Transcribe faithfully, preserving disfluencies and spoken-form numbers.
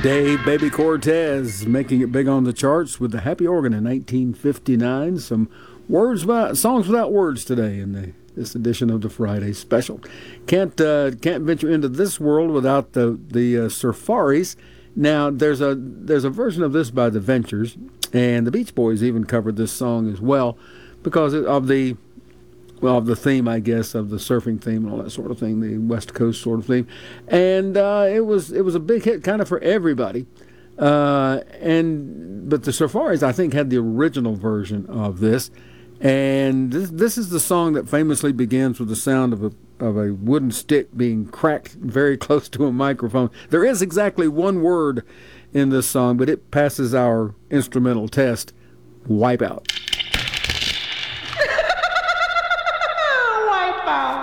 Dave Baby Cortez making it big on the charts with the Happy Organ in nineteen fifty-nine. Some words about songs without words today in the, this edition of the Friday Special. Can't uh, can't venture into this world without the the uh, Surfaris. Now there's a there's a version of this by the Ventures, and the Beach Boys even covered this song as well because of the well of the theme, I guess, of the surfing theme and all that sort of thing, the West Coast sort of theme, and uh, it was it was a big hit kind of for everybody. Uh, and but the Surfaris, I think, had the original version of this, and this this is the song that famously begins with the sound of a of a wooden stick being cracked very close to a microphone. There is exactly one word in this song, but it passes our instrumental test. Wipeout.